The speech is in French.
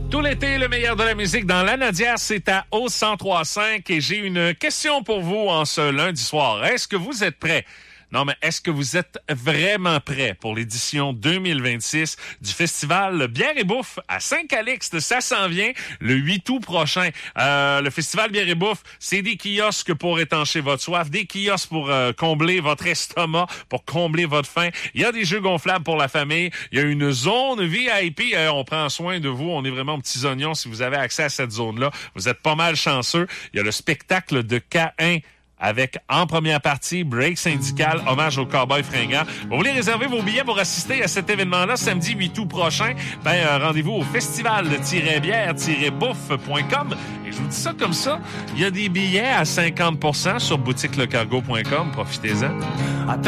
Tout l'été, le meilleur de la musique dans la Nadière, c'est à au 103.5 et j'ai une question pour vous en ce lundi soir. Est-ce que vous êtes prêts? Non, mais est-ce que vous êtes vraiment prêts pour l'édition 2026 du festival Bière et Bouffe à Saint-Calixte? Ça s'en vient le 8 août prochain. Le festival Bière et Bouffe, c'est des kiosques pour étancher votre soif, des kiosques pour combler votre estomac, pour combler votre faim. Il y a des jeux gonflables pour la famille. Il y a une zone VIP. On prend soin de vous. On est vraiment aux petits oignons. Si vous avez accès à cette zone-là, vous êtes pas mal chanceux. Il y a le spectacle de K1 avec, en première partie, break syndical, hommage aux cowboys fringants. Vous voulez réserver vos billets pour assister à cet événement-là samedi 8 août prochain? Rendez-vous au festival-bière-bouffe.com. Et je vous dis ça comme ça, il y a des billets à 50% sur boutiquelecargo.com. Profitez-en.